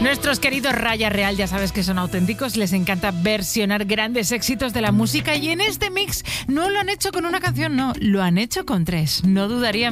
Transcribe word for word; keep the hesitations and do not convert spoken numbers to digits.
Nuestros queridos Raya Real, ya sabes que son auténticos, les encanta versionar grandes éxitos de la música y en este mix no lo han hecho con una canción, no, lo han hecho con tres. No dudaría